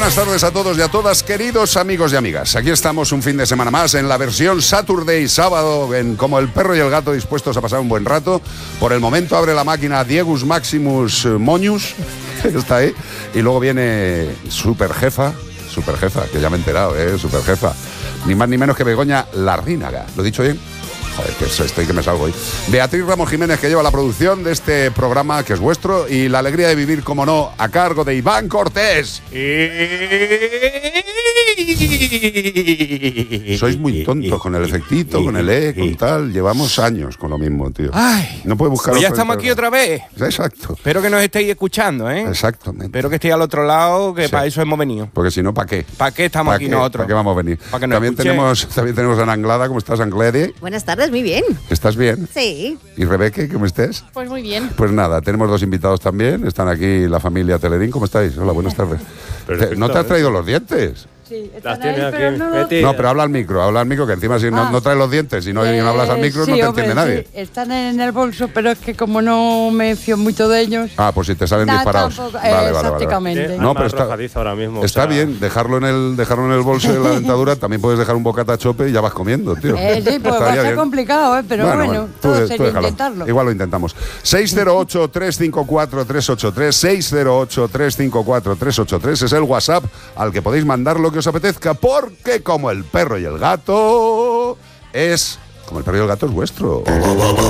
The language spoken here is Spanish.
buenas tardes a todos y a todas, queridos amigos y amigas. Aquí estamos un fin de semana más en la versión Saturday, sábado, en Como el perro y el gato, dispuestos a pasar un buen rato. Por el momento abre la máquina Diegus Maximus Moñus, que está ahí, y luego viene Superjefa, que ya me he enterado, Superjefa. Ni más ni menos que Begoña Larrínaga. ¿Lo he dicho bien? Joder, que estoy que me salgo hoy. Beatriz Ramos Jiménez, que lleva la producción de este programa, que es vuestro, y la alegría de vivir, como no, a cargo de Iván Cortés. Sois muy tontos con el efectito, con el con tal. Llevamos años con lo mismo, tío. Ay, no puedes buscar. Pues ya estamos aquí otra vez. Exacto. Espero que nos estéis escuchando, ¿eh? Exactamente. Espero que estéis al otro lado, que sí. Para eso hemos venido. Porque si no, ¿para qué? ¿Para qué estamos aquí nosotros? ¿Para qué vamos a venir? ¿Para que nos también tenemos a Ana Anglada. ¿Cómo estás, Anglada? Buenas tardes, muy bien. ¿Estás bien? Sí. ¿Y Rebeca, cómo estés? Pues muy bien. Pues nada, tenemos dos invitados también. Están aquí la familia Telerín. ¿Cómo estáis? Hola, buenas tardes. ¿No te has traído los dientes? Sí, las tiene aquí. No, pero habla al micro, que encima si no traes los dientes y no hablas al micro, sí, no te entiende nadie. Sí. Están en el bolso, pero es que como no me fío mucho de ellos. Ah, pues si te salen disparados. Vale. Exactamente. No, pero ahora mismo, está bien, dejarlo en el bolso de la dentadura. También puedes dejar un bocata chope y ya vas comiendo, tío. Sí, pues va a ser complicado, pero bueno, todo sería intentarlo. Igual lo intentamos. 608-354-383, 608-354-383 es el WhatsApp al que podéis mandar lo que os apetezca, porque como el perro y el gato es vuestro.